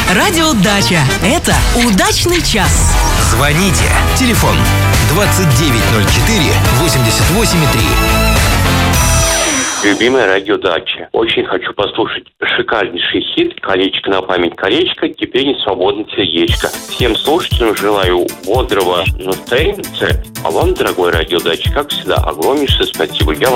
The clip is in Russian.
Радиодача. Это удачный час. Звоните. Телефон 2904 88,3. Любимая радиодача. Очень хочу послушать шикарнейший хит «Колечко на память колечко, теперь не свободно сердечко». Всем слушателям желаю бодрого настроения. А вам, дорогой радиодача, как всегда, огромнейшее спасибо. Я вас